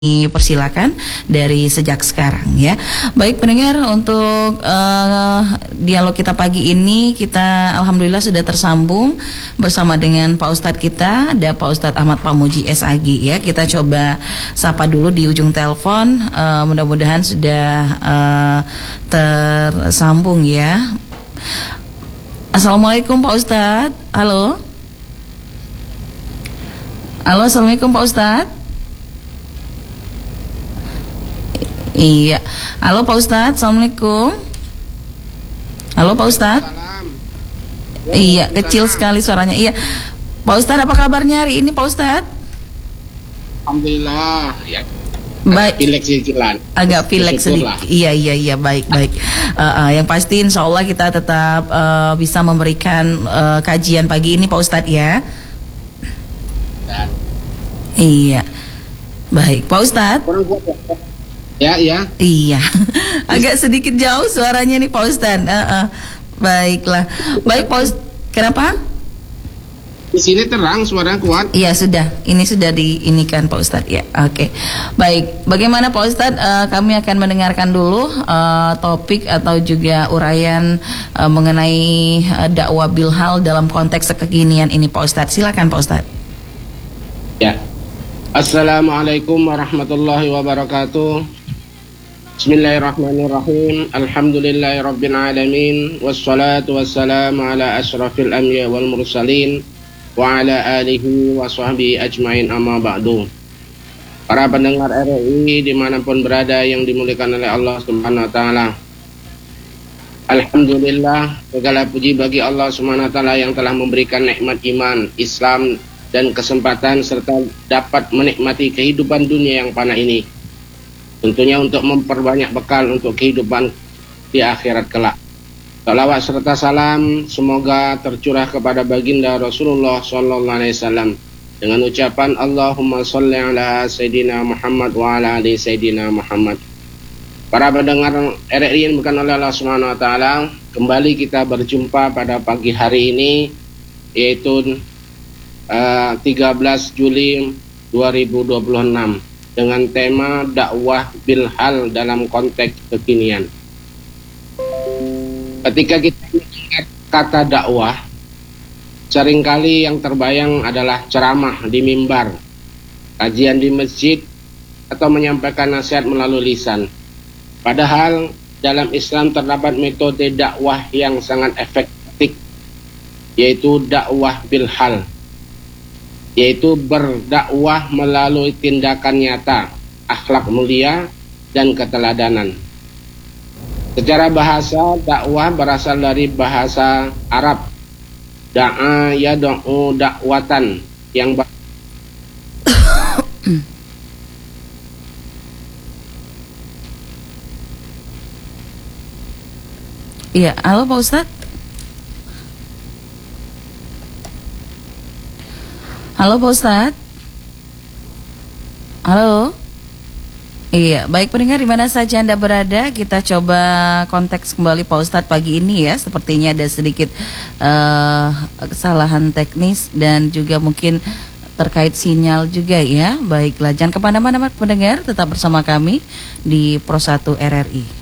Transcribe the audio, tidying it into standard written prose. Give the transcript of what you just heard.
Persilakan dari sejak sekarang ya. Baik pendengar, untuk dialog kita pagi ini kita alhamdulillah sudah tersambung bersama dengan Pak Ustadz kita, ada Pak Ustadz Ahmad Pamuji SAG ya. Kita coba sapa dulu di ujung telepon, mudah-mudahan sudah tersambung ya. Assalamualaikum Pak Ustadz. Halo. Halo, assalamualaikum Pak Ustadz. Iya, halo Pak Ustadz, assalamualaikum. Halo Pak Ustadz. Iya, kecil sekali suaranya. Iya, Pak Ustadz, apa kabarnya hari ini Pak Ustadz? Alhamdulillah. Ya. Baik. Pilek sedikit. Agak pilek sedikit. Iya, baik. Yang pasti Insya Allah kita tetap bisa memberikan kajian pagi ini Pak Ustadz ya. Iya, baik Pak Ustadz. Ya. Iya, agak sedikit jauh suaranya nih Pak Ustadz. Baiklah, baik Pak Ustadz. Kenapa? Di sini terang, suaranya kuat. Iya sudah, ini sudah diinikan Pak Ustadz ya. Oke, baik. Bagaimana Pak Ustadz? Kami akan mendengarkan dulu topik atau juga uraian mengenai dakwah bilhal dalam konteks kekinian ini Pak Ustadz. Silakan Pak Ustadz. Ya. Assalamualaikum warahmatullahi wabarakatuh. Bismillahirrahmanirrahim. Alhamdulillahirabbil alamin wassalatu wassalamu ala asyrafil anbiya wal mursalin wa ala alihi wa sahbihi ajmain, amma ba'du. Para pendengar RRI dimanapun berada yang dimuliakan oleh Allah Subhanahu wa taala. Alhamdulillah, segala puji bagi Allah Subhanahu wa taala yang telah memberikan nikmat iman, Islam dan kesempatan serta dapat menikmati kehidupan dunia yang fana ini. Tentunya untuk memperbanyak bekal untuk kehidupan di akhirat kelak. Salawat serta salam semoga tercurah kepada baginda Rasulullah sallallahu alaihi wasallam dengan ucapan Allahumma sholli ala Sayyidina Muhammad wa ala ali Sayyidina Muhammad. Para pendengar RRI yang bukan oleh Allah Subhanahu wa taala, kembali kita berjumpa pada pagi hari ini, yaitu 13 Juli 2026 dengan tema dakwah bilhal dalam konteks kekinian. Ketika kita mendengar kata dakwah, seringkali yang terbayang adalah ceramah di mimbar, kajian di masjid, atau menyampaikan nasihat melalui lisan. Padahal dalam Islam terdapat metode dakwah yang sangat efektif, yaitu dakwah bilhal, yaitu berdakwah melalui tindakan nyata, akhlak mulia, dan keteladanan. Secara bahasa, dakwah berasal dari bahasa Arab da'a yad'u dakwatan, yang Iya, halo Pak Ustadz. Halo Pak Ustadz. Halo. Iya, baik pendengar di mana saja Anda berada, kita coba konteks kembali Pak Ustadz pagi ini ya. Sepertinya ada sedikit kesalahan teknis dan juga mungkin terkait sinyal juga ya. Baiklah, jangan kemana-mana pendengar, tetap bersama kami di Pro 1 RRI.